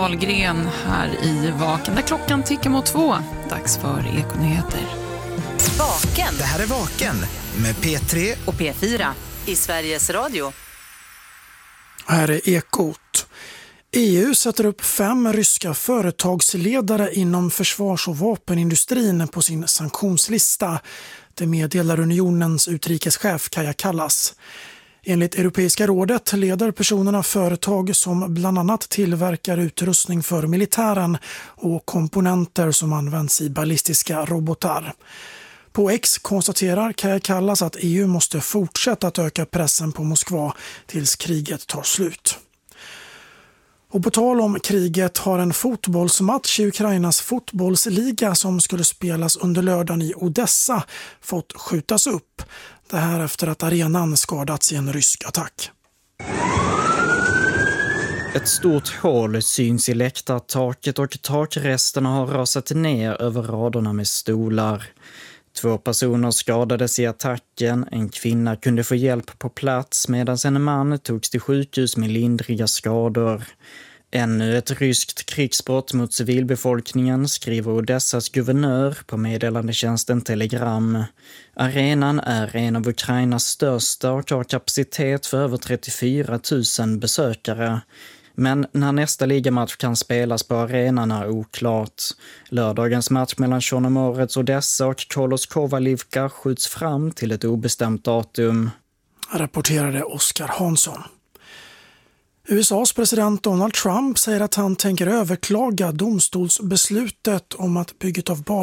Ahlgren här i Vaken där klockan tickar mot 2. Dags för Ekonyheter. Vaken. Det här är Vaken med P3 och P4 i Sveriges Radio. Här är Ekot. EU sätter upp 5 ryska företagsledare inom försvars- och vapenindustrin på sin sanktionslista. Det meddelar unionens utrikeschef Kaja Kallas. Enligt Europeiska rådet leder personerna företag som bland annat tillverkar utrustning för militären och komponenter som används i ballistiska robotar. På X konstaterar Kaja Kallas att EU måste fortsätta att öka pressen på Moskva tills kriget tar slut. Och på tal om kriget har en fotbollsmatch i Ukrainas fotbollsliga som skulle spelas under lördagen i Odessa fått skjutas upp. Det här efter att arenan skadats i en rysk attack. Ett stort hål syns i läktartaket och takresterna har rasat ner över raderna med stolar. 2 personer skadades i attacken, en kvinna kunde få hjälp på plats medan en man togs till sjukhus med lindriga skador. Ännu ett ryskt krigsbrott mot civilbefolkningen, skriver Odessas guvernör på meddelandetjänsten Telegram. Arenan är en av Ukrainas största och har kapacitet för över 34 000 besökare. Men när nästa ligamatch kan spelas på arenan är oklart. Lördagens match mellan Chornomorets Odessa och Kolos Kovalivka skjuts fram till ett obestämt datum. Rapporterade Oskar Hansson. USAs president Donald Trump säger att han tänker överklaga domstolsbeslutet om att bygget av